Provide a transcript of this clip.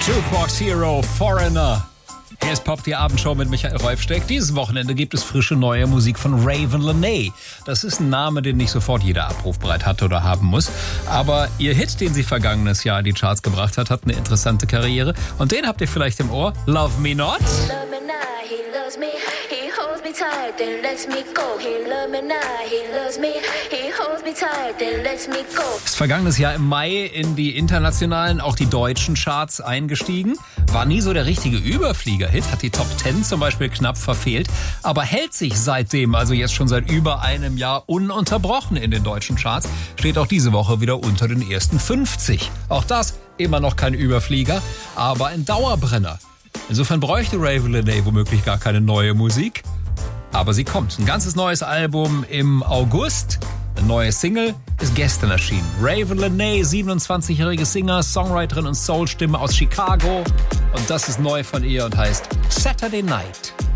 Jukebox Hero, Foreigner. Hier ist Pop, die Abendshow mit Michael Räufsteck. Dieses Wochenende gibt es frische neue Musik von Raven Lenae. Das ist ein Name, den nicht sofort jeder abrufbereit hat oder haben muss. Aber ihr Hit, den sie vergangenes Jahr in die Charts gebracht hat eine interessante Karriere. Und den habt ihr vielleicht im Ohr. Love Me Not. Ist vergangenes Jahr im Mai in die internationalen, auch die deutschen Charts eingestiegen. War nie so der richtige Überflieger-Hit, hat die Top 10 zum Beispiel knapp verfehlt, aber hält sich seitdem, also jetzt schon seit über einem Jahr, ununterbrochen in den deutschen Charts. Steht auch diese Woche wieder unter den ersten 50. Auch das immer noch kein Überflieger, aber ein Dauerbrenner. Insofern bräuchte Raven Lenae womöglich gar keine neue Musik. Aber sie kommt. Ein ganzes neues Album im August. Eine neue Single ist gestern erschienen. Raven Lenae, 27-jährige Singer, Songwriterin und Soulstimme aus Chicago. Und das ist neu von ihr und heißt Saturday Night.